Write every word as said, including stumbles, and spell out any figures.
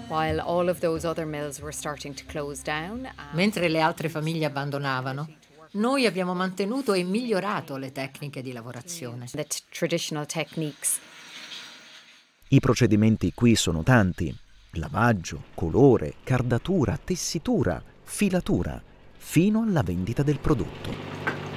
while all of those other mills were starting to close down. um, Mentre le altre famiglie abbandonavano, noi abbiamo mantenuto e migliorato le tecniche di lavorazione. The t- traditional techniques. I procedimenti qui sono tanti: lavaggio, colore, cardatura, tessitura, filatura, fino alla vendita del prodotto.